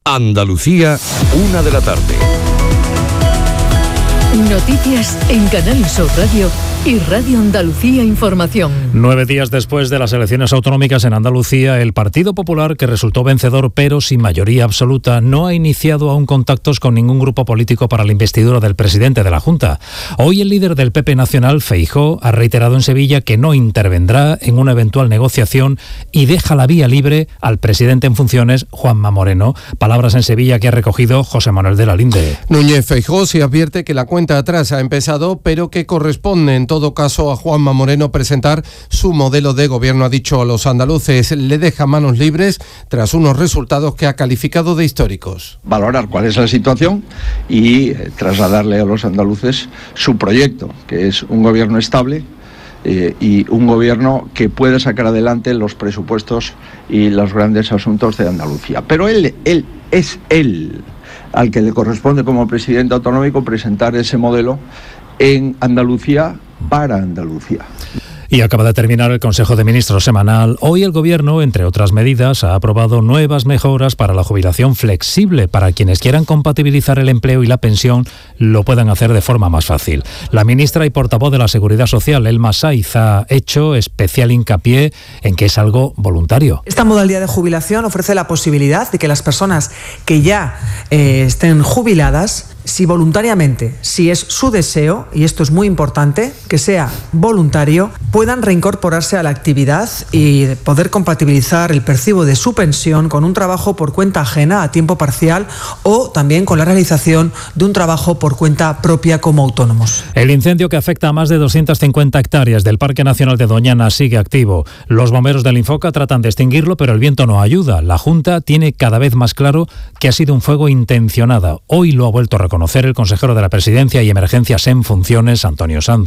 Andalucía, 1 de la tarde. Noticias en Canal Sur Radio y Radio Andalucía Información. 9 días después de las elecciones autonómicas en Andalucía, el Partido Popular, que resultó vencedor pero sin mayoría absoluta, no ha iniciado aún contactos con ningún grupo político para la investidura del presidente de la Junta. Hoy el líder del PP nacional, Feijóo, ha reiterado en Sevilla que no intervendrá en una eventual negociación y deja la vía libre al presidente en funciones, Juanma Moreno. Palabras en Sevilla que ha recogido José Manuel de la Linde. Núñez Feijóo se advierte que la cuenta atrás ha empezado, pero que corresponde en todo caso a Juanma Moreno presentar su modelo de gobierno. Ha dicho a los andaluces, le deja manos libres tras unos resultados que ha calificado de históricos. Valorar cuál es la situación y trasladarle a los andaluces su proyecto, que es un gobierno estable y un gobierno que pueda sacar adelante los presupuestos y los grandes asuntos de Andalucía. Pero él al que le corresponde como presidente autonómico presentar ese modelo en Andalucía para Andalucía. Y acaba de terminar el Consejo de Ministros semanal. Hoy el Gobierno, entre otras medidas, ha aprobado nuevas mejoras para la jubilación flexible. Para quienes quieran compatibilizar el empleo y la pensión, lo puedan hacer de forma más fácil. La ministra y portavoz de la Seguridad Social, Elma Saiz, ha hecho especial hincapié en que es algo voluntario. Esta modalidad de jubilación ofrece la posibilidad de que las personas que ya estén jubiladas, si voluntariamente, si es su deseo, y esto es muy importante, que sea voluntario, puedan reincorporarse a la actividad y poder compatibilizar el percibo de su pensión con un trabajo por cuenta ajena a tiempo parcial o también con la realización de un trabajo por cuenta propia como autónomos. El incendio que afecta a más de 250 hectáreas del Parque Nacional de Doñana sigue activo. Los bomberos del Infoca tratan de extinguirlo, pero el viento no ayuda. La Junta tiene cada vez más claro que ha sido un fuego intencionado. Hoy lo ha vuelto a reconocer el consejero de la Presidencia y Emergencias en funciones, Antonio Sanz.